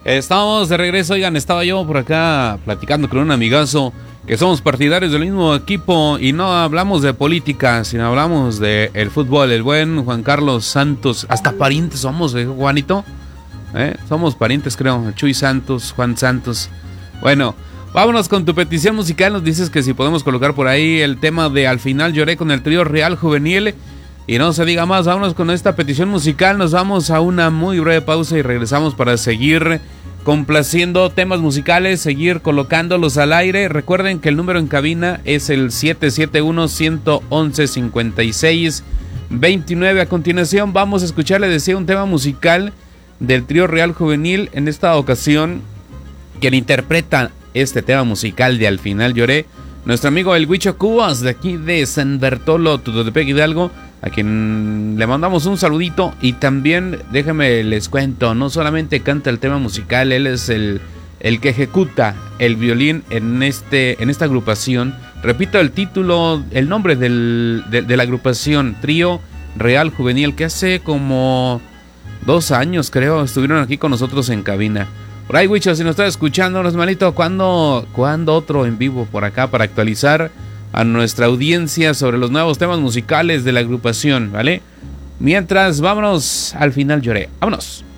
Estamos de regreso, oigan, estaba yo por acá platicando con un amigazo que somos partidarios del mismo equipo y no hablamos de política, sino hablamos de el fútbol. El buen Juan Carlos Santos, hasta parientes somos, Juanito. Somos parientes, creo. Chuy Santos, Juan Santos. Bueno, vámonos con tu petición musical. Nos dices que si podemos colocar por ahí el tema de Al final lloré con el trío Real Juvenil. Y no se diga más, vámonos con esta petición musical. Nos vamos a una muy breve pausa y regresamos para seguir complaciendo temas musicales, seguir colocándolos al aire. Recuerden que el número en cabina es el 771-111-56-29. A continuación vamos a escuchar, les decía, un tema musical del trío Real Juvenil. En esta ocasión, quien interpreta este tema musical de Al final lloré, nuestro amigo el Huicho Cubas, de aquí de San Bertolo, Tututepec, Hidalgo, a quien le mandamos un saludito. Y también, déjenme les cuento, no solamente canta el tema musical, él es el que ejecuta el violín en esta agrupación. Repito el título, el nombre de la agrupación, Trío Real Juvenil, que hace como 2 años, creo, estuvieron aquí con nosotros en cabina. Por ahí, Huicho, si nos está escuchando, hermanito, ¿cuándo otro en vivo por acá para actualizar a nuestra audiencia sobre los nuevos temas musicales de la agrupación, ¿vale? Mientras, vámonos, Al final lloré. ¡Vámonos!